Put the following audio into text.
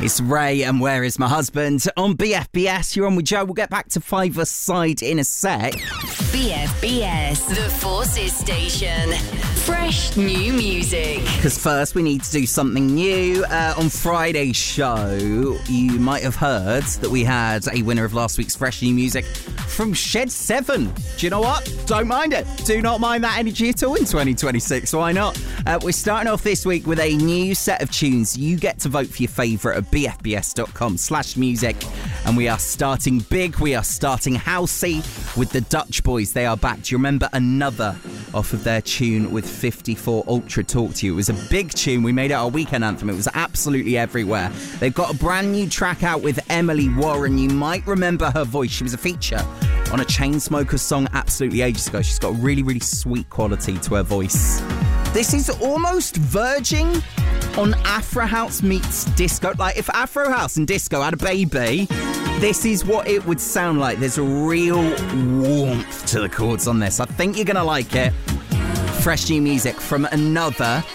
It's Ray and Where Is My Husband on BFBS. You're on with Joe. We'll get back to Five-A-Side in a sec. BFBS, the Forces Station. Fresh new music. Because first we need to do something new. On Friday's show, you might have heard that we had a winner of last week's Fresh New Music from Shed 7. Do you know what? Don't mind it. Do not mind that energy at all in 2026. Why not? We're starting off this week with a new set of tunes. You get to vote for your favourite at bfbs.com/music. And we are starting big. We are starting housey with the Dutch Boys. They are back. Do you remember Another off of their tune with 54 Ultra Talk to You? It was a big tune. We made it our weekend anthem. It was absolutely everywhere. They've got a brand new track out with Emily Warren. You might remember her voice. She was a feature on a Chainsmokers song absolutely ages ago. She's got a really, really sweet quality to her voice. This is almost verging on Afro House meets disco. Like, if Afro House and disco had a baby, this is what it would sound like. There's a real warmth to the chords on this. I think you're going to like it. Fresh new music from Another.